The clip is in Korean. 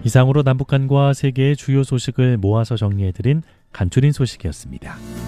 이상으로 남북한과 세계의 주요 소식을 모아서 정리해드린 간추린 소식이었습니다.